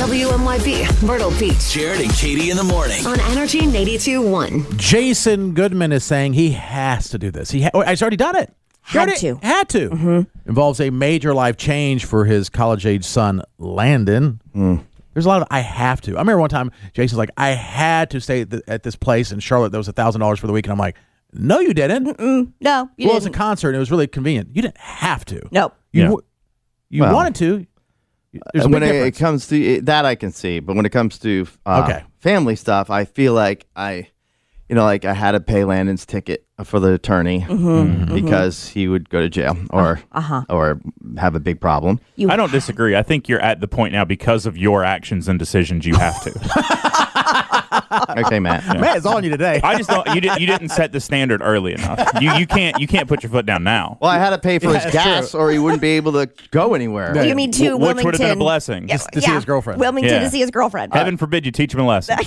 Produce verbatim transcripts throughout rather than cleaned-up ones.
W M Y B, Myrtle Beach. Jared and Katie in the morning. On Energy ninety-two point one. Jason Goodman is saying he has to do this. He ha- oh, he's already done it. He Had already to. Had to. Mm-hmm. Involves a major life change for his college-age son, Landon. Mm. There's a lot of I have to. I remember one time Jason's like, I had to stay at, the, at this place in Charlotte that was one thousand dollars for the week. And I'm like, no, you didn't. Mm-mm. No, you well, it was a didn't. concert, and it was really convenient. You didn't have to. Nope. You, Yeah. w- you Well, wanted to. There's a big when it, it difference. comes to it, that, I can see. But when it comes to uh, Okay. family stuff, I feel like I, you know, like I had to pay Landon's ticket for the attorney Mm-hmm. because he would go to jail or Uh-huh. or have a big problem. You I don't disagree. I think you're at the point now because of your actions and decisions you have to. Okay, Matt. Man, it's on you today. I just don't. You didn't. You didn't set the standard early enough. You you can't. You can't put your foot down now. Well, I had to pay for Yeah, his that's gas, or he wouldn't be able to go anywhere. Yeah. You mean to Wh- which Wilmington? would have been a blessing. Yeah, Just to see his girlfriend. Wilmington Yeah. to see his girlfriend. Heaven forbid you teach him a lesson.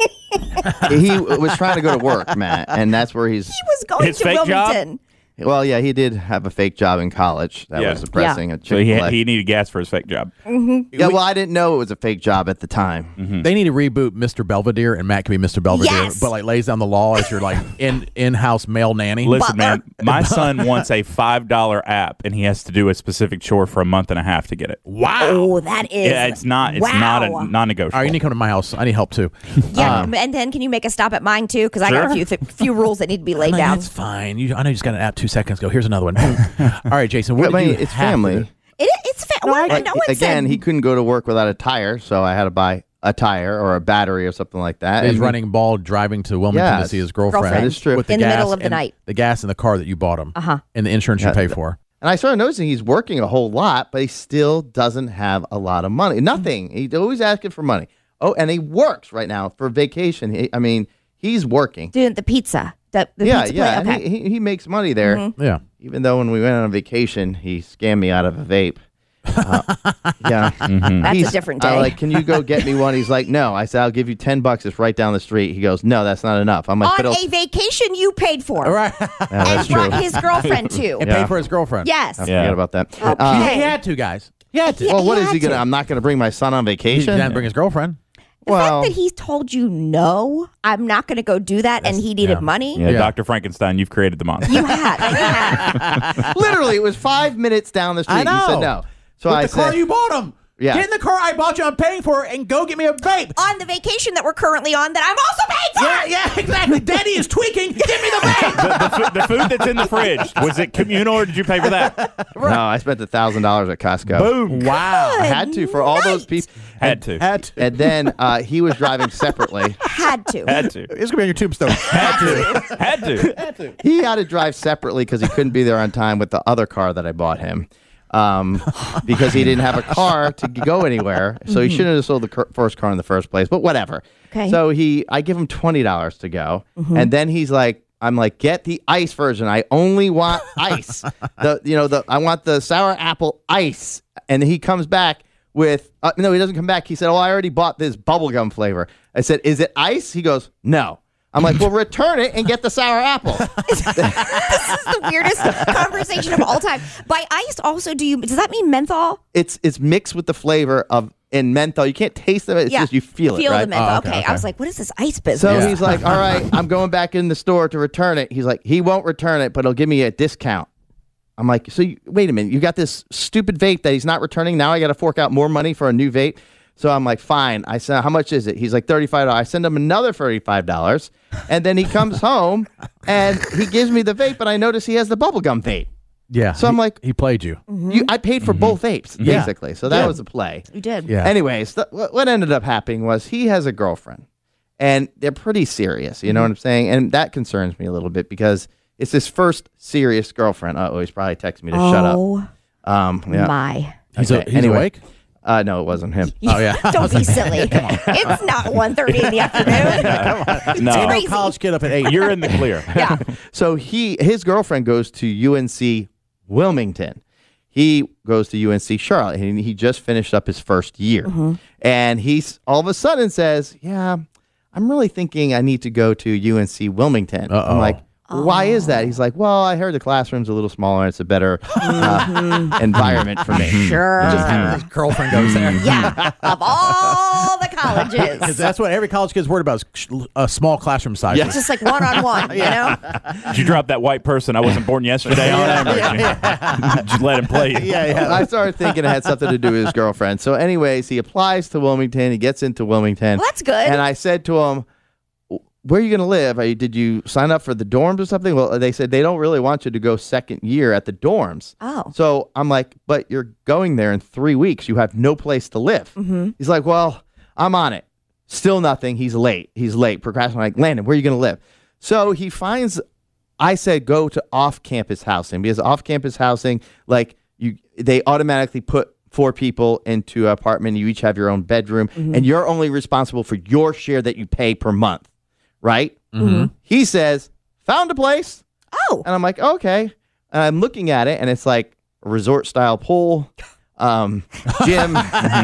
He was trying to go to work, Matt, and that's where he's. He was going His to fake job? Wilmington. Well, yeah, he did have a fake job in college. That Yeah. was depressing. A So he Chick-fil-A. he needed gas for his fake job. Yeah, well, I didn't know it was a fake job at the time. They need to reboot Mister Belvedere, and Matt can be Mister Belvedere, Yes. but like lays down the law as your like in in-house male nanny. Listen, Butler. man, my son wants a five dollar app, and he has to do a specific chore for a month and a half to get it. Wow. Oh, that is. Yeah, it's not. It's wow. not a non-negotiable. All right, you need to come to my house. I need help too. Yeah, Um, and then can you make a stop at mine too? Because I got a Sure. few th- few rules that need to be laid no, down. That's fine. You, I know you just got an app two seconds ago. Here's another one. All right, Jason. What I did mean, you it's have to family. do? It, it's fa- well, Like, no one again, said he couldn't go to work without a tire, so I had to buy a tire or a battery or something like that. He's And running bald, driving to Wilmington to Yes. see his girlfriend. Girlfriend. That is true. With the In the gas middle of the and night. The gas in the car that you bought him. Uh-huh. And the insurance Yeah, you pay th- for. And I started noticing he's working a whole lot, but he still doesn't have a lot of money. Nothing. He's always asking for money. Oh, and he works right now for vacation. He, I mean, he's working. doing the pizza. The, the yeah, pizza yeah. play. And Okay. he, he, he makes money there. Yeah. Even though when we went on vacation, he scammed me out of a vape. Uh, yeah. That's He's- a different I day. like, can you go get me one? He's like, no. I said, I'll give you ten bucks. It's right down the street. He goes, no, that's not enough. I'm like, On but it'll- a vacation you paid for. All right. yeah, And that's true. brought his girlfriend too. And Yeah. pay for his girlfriend. Yes. I Yeah. forget about that. Okay. Uh, He had to, guys. He had to. Yeah. well, what he is he had gonna? to. I'm not gonna bring my son on He vacation. didn't bring his girlfriend. The well, fact that he told you no, I'm not going to go do that, and he needed yeah. money. Yeah, Yeah. Doctor Frankenstein, you've created the monster. You had, you had. literally, it was five minutes down the street. I know. He said no. So With I the car said, you bought him. Yeah. Get in the car I bought you. I'm paying for it, and go get me a vape. On the vacation that we're currently on, that I'm also paying for. Yeah, yeah, exactly. Daddy is tweaking. Give me the vape. the, the, fu- the food that's in the fridge, was it communal or did you pay for that? no, I spent a thousand dollars at Costco. Boom. Wow. I had to for all those people. Had to. Had to. And then uh, he was driving separately. Had to. Had to. It's gonna be on your tombstone. Had to. Had to. He had to drive separately because he couldn't be there on time with the other car that I bought him. Um, because he didn't have a car to go anywhere, so he shouldn't have sold the cur- first car in the first place. But whatever. Okay. So he, I give him twenty dollars to go, and then he's like, "I'm like, get the ice version. I only want ice. the you know the I want the sour apple ice." And he comes back with uh, no, he doesn't come back. He said, "Oh, I already bought this bubblegum flavor." I said, "Is it ice?" He goes, "No." I'm like, well, return it and get the sour apple. This is the weirdest conversation of all time. By ice, also, do you? Does that mean menthol? It's it's mixed with the flavor of in menthol. You can't taste it. It's just you feel, feel it, right? the menthol. Oh, okay, okay, I okay. was like, what is this ice business? So he's like, all right, I'm going back in the store to return it. He's like, he won't return it, but he'll give me a discount. I'm like, so you, wait a minute. You got this stupid vape that he's not returning. Now I got to fork out more money for a new vape. So I'm like, fine. I said, how much is it? He's like, thirty-five dollars. I send him another thirty-five dollars. And then he comes home and he gives me the vape, but I notice he has the bubblegum vape. Yeah. So I'm he- like- he played you. You, I paid for both vapes, Yeah. basically. So that Yeah. was a play. you did. Yeah. Anyways, th- what what ended up happening was he has a girlfriend, and they're pretty serious. You know what I'm saying? And that concerns me a little bit because it's his first serious girlfriend. Uh oh, he's probably texting me to shut up. Oh Um, yeah. my! He's, Okay, a, he's anyway. awake. Uh, no, it wasn't him. Oh yeah. Don't be silly. It's not one thirty in the afternoon. No. Ain't no crazy. college kid up at eight. You're in the clear. Yeah. So he his girlfriend goes to U N C Wilmington. He goes to U N C Charlotte, and he just finished up his first year. And he's all of a sudden says, "Yeah, I'm really thinking I need to go to U N C Wilmington." Uh-oh. I'm like, why is that? He's like, well, I heard the classroom's a little smaller and it's a better uh, environment for me. Sure. His girlfriend goes there. Yeah, of all the colleges. Because that's what every college kid's worried about is sh- a small classroom size. It's just like one-on-one, you know? Did you drop that white person I wasn't born yesterday on him? Or did you- did you let him play you? Yeah, yeah. I started thinking it had something to do with his girlfriend. So anyways, he applies to Wilmington. He gets into Wilmington. Well, that's good. And I said to him, where are you going to live? Are you, did you sign up for the dorms or something? Well, they said they don't really want you to go second year at the dorms. Oh. So I'm like, but you're going there in three weeks. You have no place to live. Mm-hmm. He's like, well, I'm on it. Still nothing. He's late. He's late. Procrastinating. Like, Landon, where are you going to live? So he finds, I said, go to off-campus housing because off-campus housing, like you, they automatically put four people into an apartment. You each have your own bedroom, mm-hmm. and you're only responsible for your share that you pay per month. Right? Mm-hmm. He says, found a place. Oh. And I'm like, okay. And I'm looking at it, and it's like a resort-style pool, um, gym.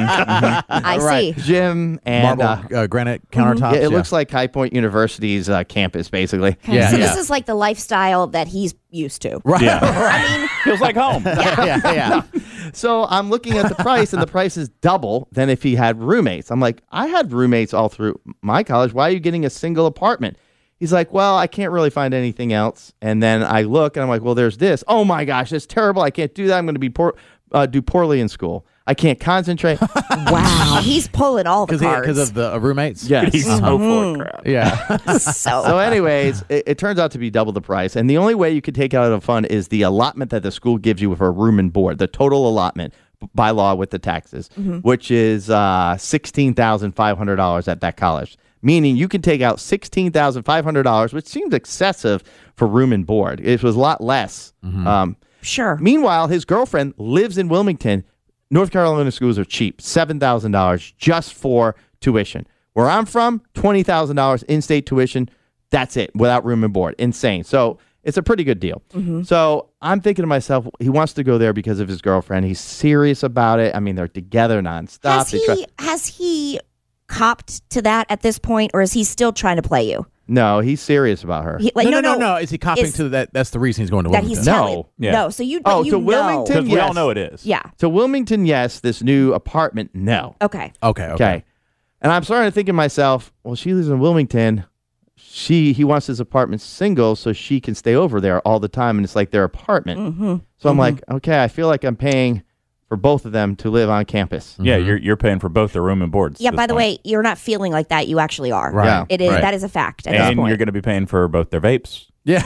I Right. see. Gym and Marble uh, uh, granite countertops. yeah, it yeah. looks like High Point University's uh, campus, basically. Yeah, so yeah. this is like the lifestyle that he's used to. Right. Yeah. I mean, Feels like home. yeah, yeah. So I'm looking at the price, and the price is double than if he had roommates. I'm like, I had roommates all through my college. Why are you getting a single apartment? He's like, well, I can't really find anything else. And then I look, and I'm like, well, there's this. Oh, my gosh, it's terrible. I can't do that. I'm going to be poor, uh, do poorly in school. I can't concentrate. wow. He's pulling all the cards. Because of the uh, roommates? Yes. He's so full of crap. Yeah. so, So, anyways, it, it turns out to be double the price. And the only way you could take it out of fund is the allotment that the school gives you for room and board, the total allotment by law with the taxes, Mm-hmm. which is uh, sixteen thousand five hundred dollars at that college. Meaning you can take out sixteen thousand five hundred dollars, which seems excessive for room and board. It was a lot less. Um, sure. meanwhile, his girlfriend lives in Wilmington. North Carolina schools are cheap, seven thousand dollars just for tuition. Where I'm from, twenty thousand dollars in-state tuition. That's it, without room and board. Insane. So it's a pretty good deal. Mm-hmm. So I'm thinking to myself, he wants to go there because of his girlfriend. He's serious about it. I mean, they're together nonstop. Has They he, try- has he copped to that at this point, or is he still trying to play you? no, he's serious about her. He, like, no, no, no, no. Is he copying Is- to that? That's the reason he's going to That Wilmington. he's No. telling. Yeah. No, so you, but Oh, you to know. Wilmington? Because we all Yes. know it is. Yeah. To Wilmington, yes. This new apartment, no. Okay. Okay, okay. Okay. And I'm starting to think to myself, well, she lives in Wilmington. She he wants his apartment single so she can stay over there all the time, and it's like their apartment. Mm-hmm. So I'm like, okay, I feel like I'm paying for both of them to live on campus. Yeah, you're you're paying for both the room and boards. Yeah, at this by the point. way, you're not feeling like that. You actually are. Right. Yeah. It is. Right. That is a fact at this and point. you're going to be paying for both their vapes, Yeah.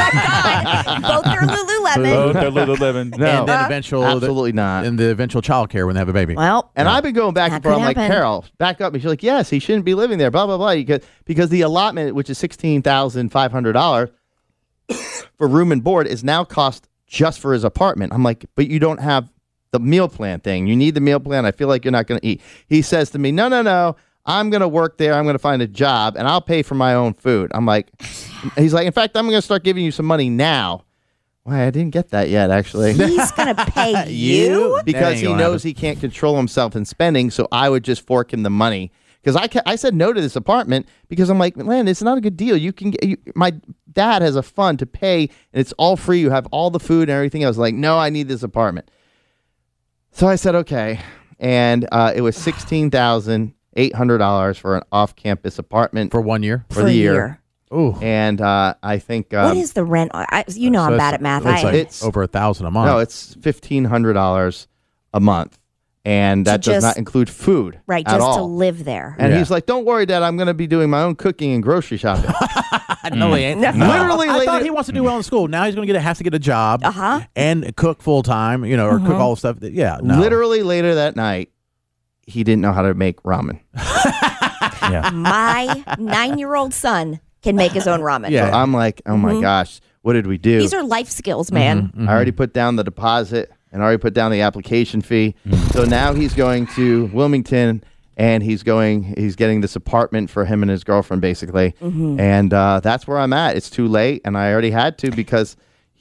Both their Lululemon. both their Lululemon. No. And then eventual, Absolutely not. And the eventual child care when they have a baby. Well, And I've been going back That and forth. could I'm like, happen. Carol, back up. And she's like, yes, he shouldn't be living there, blah, blah, blah. Because, because the allotment, which is sixteen thousand five hundred dollars for room and board, is now cost just for his apartment. I'm like, but you don't have the meal plan thing. You need the meal plan. I feel like you're not going to eat. He says to me, no, no, no. I'm going to work there. I'm going to find a job, and I'll pay for my own food. I'm like, he's like, in fact, I'm going to start giving you some money now. Why, I didn't get that yet, actually. he's going to pay you? That Because ain't he gonna knows happen. he can't control himself in spending, so I would just fork him the money. Because I, ca- I said no to this apartment because I'm like, man, it's not a good deal. You can get, you, my dad has a fund to pay, and it's all free. You have all the food and everything. I was like, no, I need this apartment. So I said, okay. And uh, it was sixteen thousand eight hundred dollars for an off-campus apartment For one year. for the a year. Ooh. And uh, I think... Um, What is the rent? I, you know So I'm it's- bad at math. It's I, like It's- over a thousand a month. No, it's fifteen hundred dollars a month. And that To does just- not include food right, at just all. to live there. And Yeah. he's like, don't worry, Dad, I'm going to be doing my own cooking and grocery shopping. no, he ain't. Literally, I later- thought he wants to do well in school. Now he's going to get a, has to get a job Uh-huh. and cook full time, you know, or cook all the stuff. That, yeah, no. Literally later that night, he didn't know how to make ramen. Yeah. My nine-year-old son can make his own ramen. Yeah. So I'm like, oh my gosh, what did we do? These are life skills, man. I already put down the deposit and already put down the application fee. So now he's going to Wilmington and he's going, he's getting this apartment for him and his girlfriend basically. And uh, that's where I'm at. It's too late and I already had to because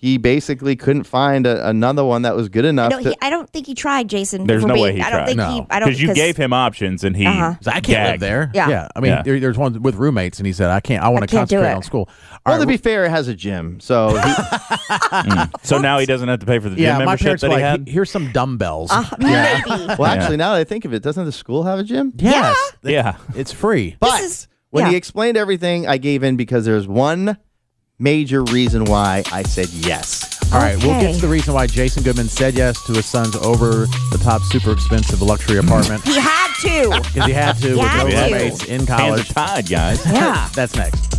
he basically couldn't find a, another one that was good enough. No, to, he, I don't think he tried, Jason. There's for no being- way he I don't tried. think No. he. I don't Because you because- gave him options and he. Uh-huh. 'Cause I can't live gagged. there. Yeah. I mean, Yeah. There, there's one with roommates, and he said, "I can't. I want to can't do concentrate it. on school." All well, right, to be fair, it has a gym, so he, So now he doesn't have to pay for the gym yeah, my membership parents that were he like, had. "He- "Here's some dumbbells." Uh, maybe. well, actually, now that I think of it, doesn't the school have a gym? yes, Yeah. it's free. But is- when yeah. he explained everything, I gave in because there's one major reason why I said yes. All right, we'll get Okay. to the reason why Jason Goodman said yes to his son's over-the-top, super expensive luxury apartment He had to. because he had to He with had no to. roommates in Hands college. are tied, guys. Yeah. That's next.